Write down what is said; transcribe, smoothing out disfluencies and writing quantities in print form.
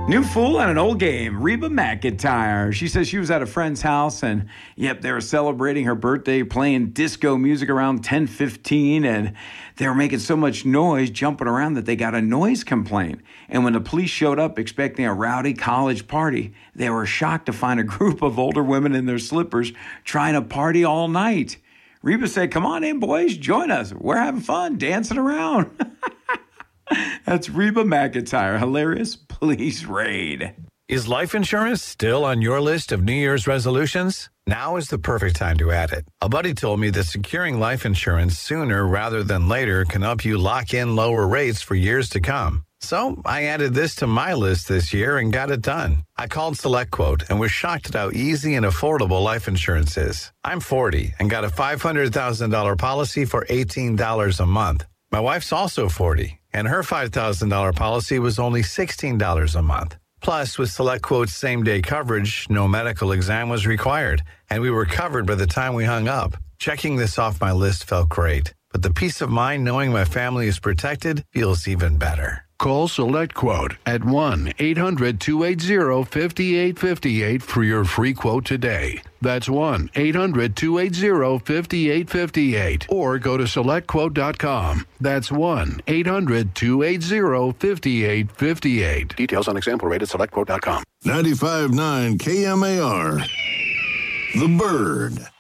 New fool and an old game, Reba McEntire. She says she was at a friend's house and, they were celebrating her birthday, playing disco music around 10:15, and they were making so much noise, jumping around, that they got a noise complaint. And when the police showed up expecting a rowdy college party, they were shocked to find a group of older women in their slippers trying to party all night. Reba said, "Come on in, boys, join us. We're having fun, dancing around." That's Reba McEntire. Hilarious police raid. Is life insurance still on your list of New Year's resolutions? Now is the perfect time to add it. A buddy told me that securing life insurance sooner rather than later can help you lock in lower rates for years to come. So I added this to my list this year and got it done. I called SelectQuote and was shocked at how easy and affordable life insurance is. I'm 40 and got a $500,000 policy for $18 a month. My wife's also 40, and her $5,000 policy was only $16 a month. Plus, with SelectQuote's same-day coverage, no medical exam was required, and we were covered by the time we hung up. Checking this off my list felt great, but the peace of mind knowing my family is protected feels even better. Call SelectQuote at 1-800-280-5858 for your free quote today. That's 1-800-280-5858. Or go to SelectQuote.com. That's 1-800-280-5858. Details on example rate at SelectQuote.com. 95.9 KMAR. The Bird.